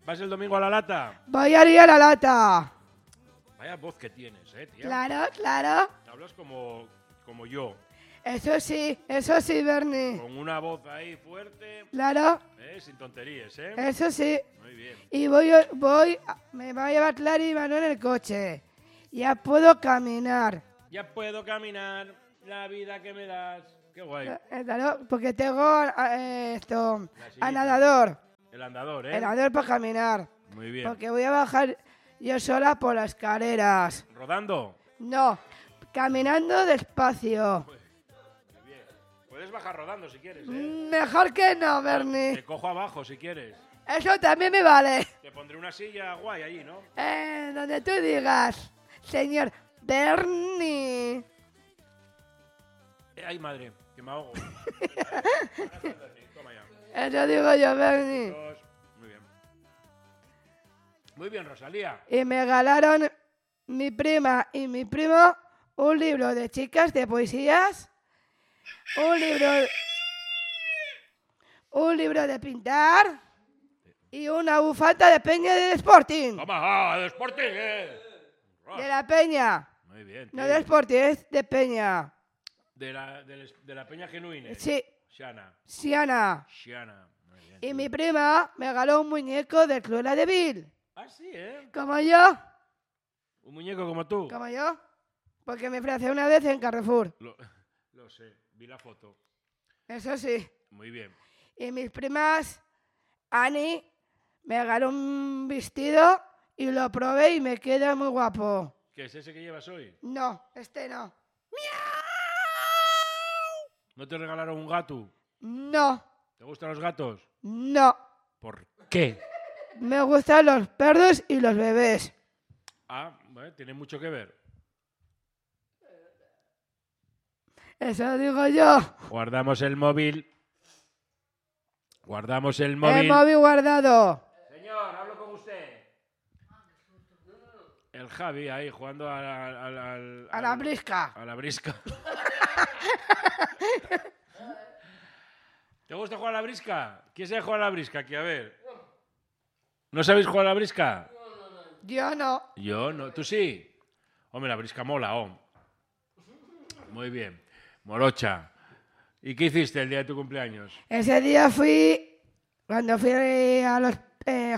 ¿Vas el domingo a la lata? Voy a ir a la lata. Vaya voz que tienes, tía. Claro, claro. Hablas como yo, Eso sí, Bernie. con una voz ahí fuerte, Claro, sin tonterías, eso sí. Muy bien. Y me va a llevar Clary y Manuel en el coche. Ya puedo caminar. Ya puedo caminar, la vida que me das. Qué guay. Claro, porque tengo esto, La sillita. andador. El andador, El andador para caminar. Muy bien. Porque voy a bajar yo sola por las escaleras. ¿Rodando? No, caminando despacio. Muy bien. Puedes bajar rodando si quieres, Mejor que no, Te Bernie. cojo abajo si quieres. Eso también me vale. Te pondré una silla guay allí, ¿no? Donde tú digas, señor Bernie. Ay, madre, que me ahogo. Toma ya. Eso digo yo, Bernie. Dos. Muy bien. Muy bien, Rosalía. Y me regalaron mi prima y mi primo un libro de chicas de poesías, un libro de pintar y una bufanda de Peña del Sporting. Toma, de Sporting, De la Peña. Muy bien. No tío. de Sporting, es de Peña. De la Peña Genuina. Sí, Shana. Siana. Shiana. Muy bien. Y tío. mi prima me regaló un muñeco de Cruella de Vil. Ah, sí, Como yo, Un muñeco como tú. como yo. Porque me ofreció una vez en Carrefour. Lo sé, vi la foto. Eso sí. Muy bien. Y mis primas, Ani, me regaló un vestido y lo probé y me queda muy guapo. ¿Qué es ese que llevas hoy? No, este no. ¿No te regalaron un gato? No, ¿Te gustan los gatos? no. ¿Por qué? Me gustan los perros y los bebés. Ah, bueno, tiene mucho que ver. Eso digo yo. Guardamos el móvil. Guardamos el móvil. El móvil guardado. Señor, hablo con usted. El Javi ahí jugando A la brisca. A la brisca. ¿Te gusta jugar a la brisca? ¿Quién sabe jugar a la brisca aquí? A ver. ¿No sabéis jugar a la brisca? Yo no. Yo no. ¿Tú sí? Hombre, la brisca mola, Muy bien. Morocha. ¿Y qué hiciste el día de tu cumpleaños? Ese día cuando fui a los... el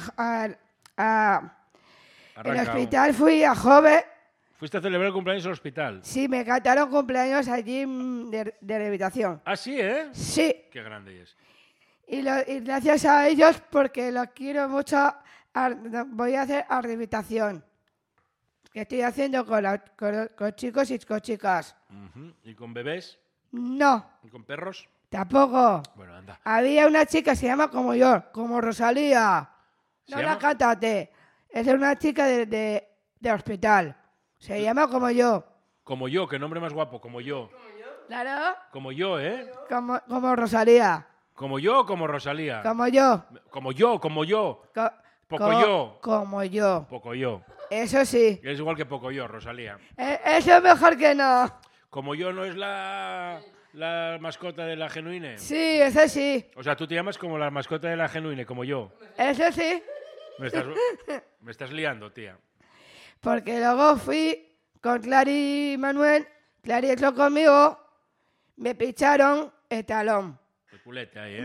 Arranca. hospital fui a Jove. ¿Fuiste a celebrar el cumpleaños al hospital? Sí, me cantaron cumpleaños allí de rehabilitación. Ah, sí, Sí, Qué grande es. y gracias a ellos, porque los quiero mucho, voy a hacer rehabilitación. Que estoy haciendo con chicos y con chicas. Ujú. ¿Y con bebés? No, ¿Y con perros? tampoco. Bueno, anda. Había una chica que se llama como yo, como Rosalía. ¿Se No la llama? cantate. Es una chica de hospital. Se llama como yo. Como yo, qué nombre más guapo, como yo. Claro. Como yo, Como Rosalía. Como yo o como Rosalía. Como yo. Como yo, como yo. Poco Co- yo. Como yo. Poco yo. Eso sí. Es igual que poco yo, Rosalía. Eso es mejor que no. Como yo no es la mascota de la Genuine. Sí, eso sí. O sea, tú te llamas como la mascota de la Genuine, como yo. Eso sí. Me estás liando, tía. Porque luego fui con Clary y Manuel. Clary entró conmigo. Me picharon el talón. El culete ahí,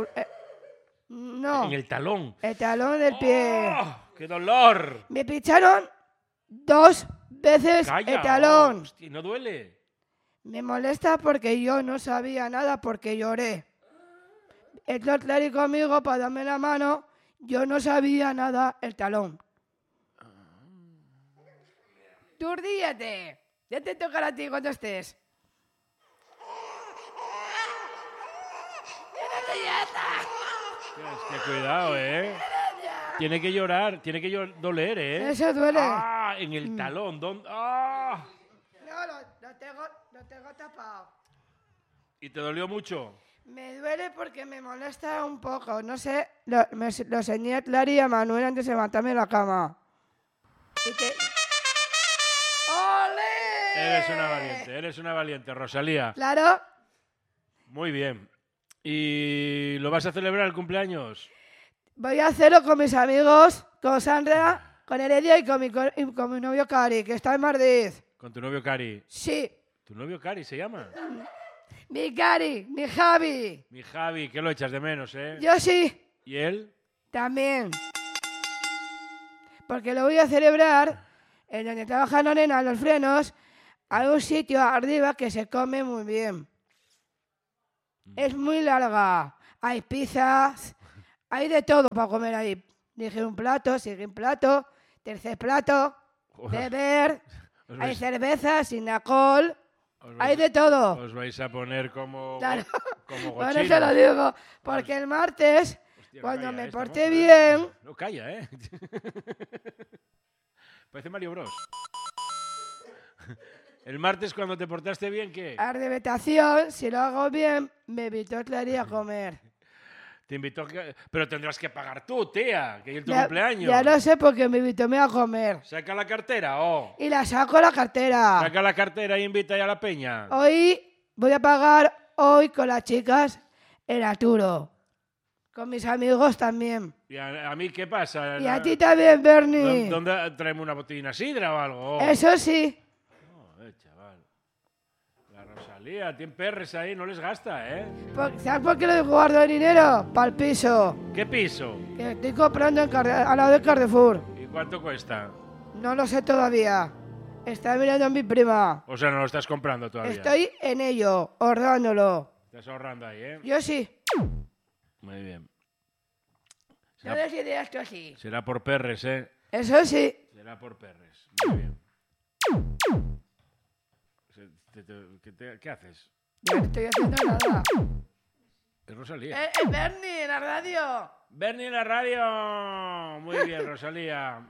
No, En el talón. el talón del pie. ¡Oh! ¡Qué dolor! Me picharon 2 veces ¡Calla! el talón. Hostia, ¿no duele? Me molesta porque yo no sabía nada porque lloré. Entró Clary conmigo para darme la mano. Yo no sabía nada el talón. Tú ríete. Ya te tocará a ti cuando estés. Es que cuidado, Tiene que llorar, tiene que doler, Eso duele. ¡Ah! En el talón. ¡Ah! No, lo tengo tapado. ¿Y te dolió mucho? Me duele porque me molesta un poco. No sé, lo enseñé a Clary y a Manuel antes de levantarme de la cama. ¡Ole! Eres una valiente, Rosalía. Claro. Muy bien. ¿Y lo vas a celebrar el cumpleaños? Voy a hacerlo con mis amigos, con Sandra, con Heredia y con mi novio Cari, que está en Madrid. Con tu novio Cari. Sí, ¿Tu novio Cari se llama? mi Cari, mi Javi. Mi Javi, que lo echas de menos, ¿eh? Yo sí, ¿Y él? también. Porque lo voy a celebrar en donde trabaja Lorena, los frenos, hay un sitio arriba que se come muy bien. Es muy larga. Hay pizzas, hay de todo para comer ahí. Dije un plato, sigue un plato, tercer plato, beber, Os hay vais, cerveza sin alcohol, os hay vais- de todo. os vais a poner como, Claro. como Bueno, se gochinos. lo digo, porque el martes, Hostia, no cuando calla, me esta porté moza, bien, No calla, ¿eh? Parece Mario Bros. El martes, cuando te portaste bien, ¿qué? a revetación, si lo hago bien, me invitó a Claría a comer. Te invitó... Pero tendrás que pagar tú, tía, que es tu Ya, cumpleaños. ya lo sé porque me invitó a comer. Saca la cartera, oh. Y la saco la cartera. Saca la cartera y invita ya a la peña. Hoy voy a pagar hoy con las chicas el Arturo. Con mis amigos también. ¿Y a mí qué pasa? Y a ti también, Bernie. ¿Dónde traemos una botellina sidra o algo? Oh. Eso sí. Chaval. La Rosalía, tiene perres ahí, no les gasta, ¿eh? ¿Sabes por qué le guardo el dinero? Para el piso. ¿Qué piso? Que estoy comprando al lado de Carrefour. ¿Y cuánto cuesta? No lo sé todavía. Está mirando a mi prima. O sea, no lo estás comprando todavía. Estoy en ello, ahorrándolo. Estás ahorrando ahí, ¿eh? Yo sí. Muy bien. No les diré esto sí. Será por perres, ¿eh? Eso sí. Será por perres. Muy bien. ¿Qué haces? Yo no estoy haciendo nada. Es Rosalía. Bernie, en la radio. Bernie en la radio. Muy bien, Rosalía.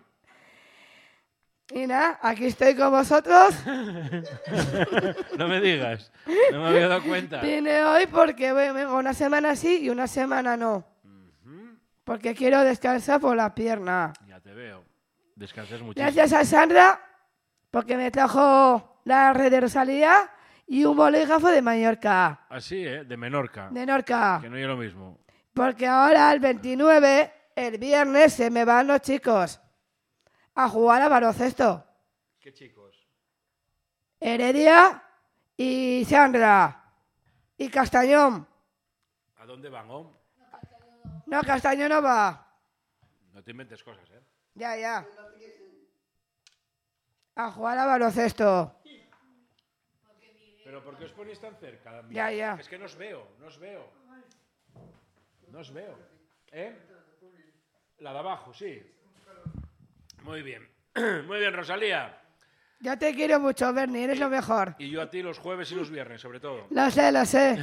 Y nada, aquí estoy con vosotros. No me digas. No me había dado cuenta. Vine hoy porque vengo una semana sí y una semana no. Porque quiero descansar por la pierna. Ya te veo. Descansas muchísimo. Gracias a Sandra, porque me trajo la red de Rosalía y un bolígrafo de Mallorca. Así, ¿eh? De Menorca. De Norca. Que no es lo mismo. Porque ahora el 29, el viernes, se me van los chicos a jugar a baloncesto. ¿Qué chicos? Heredia y Sandra. Y Castañón. ¿A dónde van, oh? No, Castañón no va. No te inventes cosas, ¿eh? Ya. A jugar a baloncesto. ¿Pero por qué os ponéis tan cerca? Ya. Es que no os veo. No os veo. ¿Eh? La de abajo, sí. Muy bien. Muy bien, Rosalía. Yo te quiero mucho, Bernie, eres lo mejor. Y yo a ti los jueves y los viernes, sobre todo. Lo sé.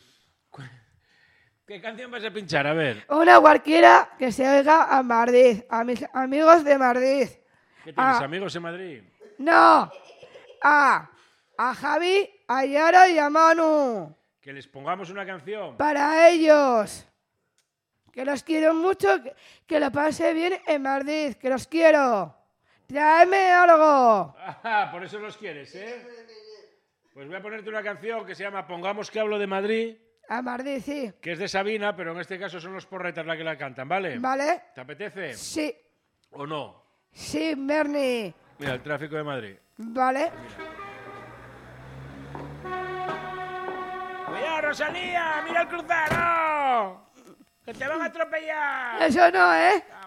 ¿Qué canción vas a pinchar? A ver. Una cualquiera que se oiga a Madrid, a mis amigos de Madrid. ¿Qué tienes, amigos en Madrid? No, a Javi, a Yara y a Manu. Que les pongamos una canción. Para ellos. Que los quiero mucho, que lo pase bien en Madrid, que los quiero. Tráeme algo. Ah, por eso los quieres, ¿eh? Pues voy a ponerte una canción que se llama Pongamos que hablo de Madrid, A Madrid, sí. que es de Sabina, pero en este caso son los Porretas la que la cantan, ¿vale? ¿Vale? ¿Te apetece? Sí. ¿O no? Sí, Bernie. Mira, el tráfico de Madrid. ¿Vale? ¡Cuidado, Rosalía! ¡Mira el cruzado! ¡Que te van a atropellar! Eso no, ¿eh?